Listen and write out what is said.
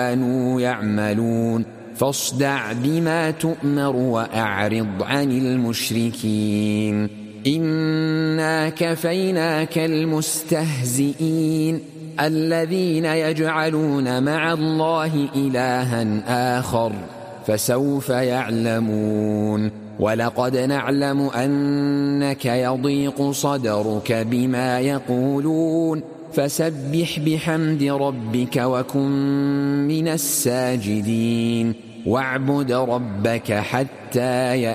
كانوا يعملون فاصدع بما تؤمر وأعرض عن المشركين إنا كفيناك المستهزئين الذين يجعلون مع الله إلها آخر فسوف يعلمون ولقد نعلم أنك يضيق صدرك بما يقولون فسبح بحمد ربك وكن من الساجدين واعبد ربك حتى